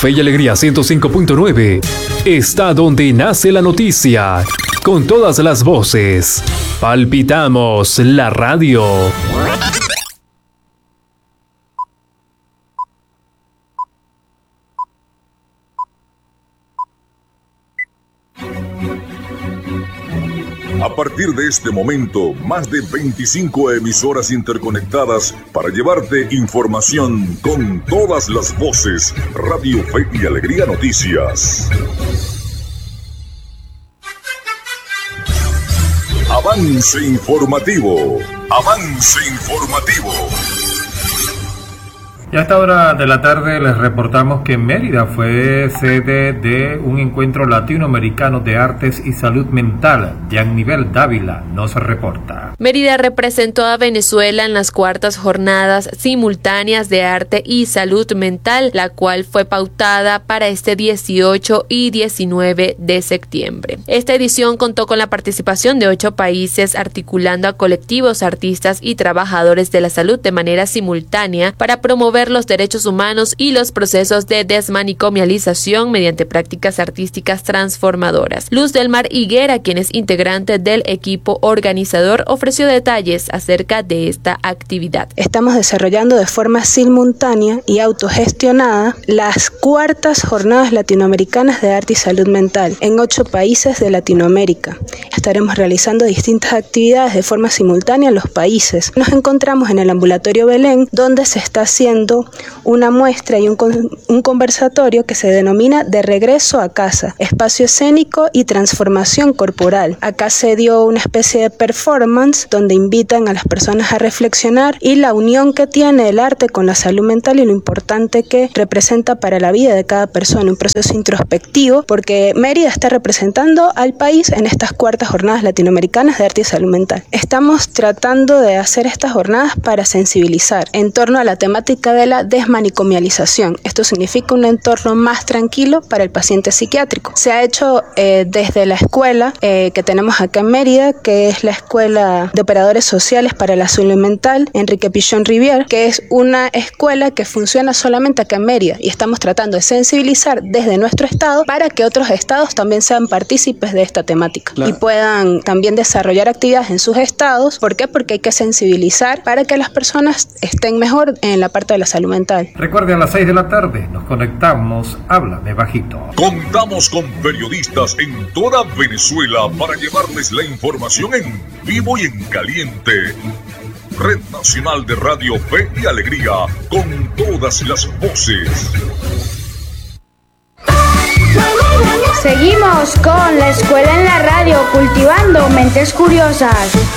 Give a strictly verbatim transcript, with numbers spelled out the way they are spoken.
Fe y Alegría ciento cinco punto nueve está donde nace la noticia, con todas las voces. Palpitamos la radio. A partir de este momento, más de veinticinco emisoras interconectadas para llevarte información con todas las voces. Radio Fe y Alegría Noticias. Avance informativo. Avance informativo. Y a esta hora de la tarde les reportamos que Mérida fue sede de un encuentro latinoamericano de artes y salud mental. Yanivel Dávila nos reporta. Mérida representó a Venezuela en las cuartas jornadas simultáneas de arte y salud mental, la cual fue pautada para este dieciocho y diecinueve de septiembre. Esta edición contó con la participación de ocho países, articulando a colectivos, artistas y trabajadores de la salud de manera simultánea para promover los derechos humanos y los procesos de desmanicomialización mediante prácticas artísticas transformadoras. Luz del Mar Higuera, quien es integrante del equipo organizador, ofreció detalles acerca de esta actividad. Estamos desarrollando de forma simultánea y autogestionada las cuartas jornadas latinoamericanas de arte y salud mental en ocho países de Latinoamérica. Estaremos realizando distintas actividades de forma simultánea en los países. Nos encontramos en el Ambulatorio Belén, donde se está haciendo una muestra y un, con, un conversatorio que se denomina De Regreso a Casa, espacio escénico y transformación corporal. Acá se dio una especie de performance donde invitan a las personas a reflexionar y la unión que tiene el arte con la salud mental y lo importante que representa para la vida de cada persona, un proceso introspectivo, porque Mérida está representando al país en estas cuartas jornadas latinoamericanas de arte y salud mental. Estamos tratando de hacer estas jornadas para sensibilizar en torno a la temática de la desmanicomialización. Esto significa un entorno más tranquilo para el paciente psiquiátrico. Se ha hecho eh, desde la escuela eh, que tenemos acá en Mérida, que es la Escuela de Operadores Sociales para la Salud Mental, Enrique Pichón Rivier, que es una escuela que funciona solamente acá en Mérida, y estamos tratando de sensibilizar desde nuestro estado para que otros estados también sean partícipes de esta temática, claro, y puedan también desarrollar actividades en sus estados. ¿Por qué? Porque hay que sensibilizar para que las personas estén mejor en la parte de la salud mental. Recuerde, a las seis de la tarde nos conectamos. Háblame bajito. Contamos con periodistas en toda Venezuela para llevarles la información en vivo y en caliente. Red Nacional de Radio Fe y Alegría, con todas las voces. Seguimos con la escuela en la radio, cultivando mentes curiosas.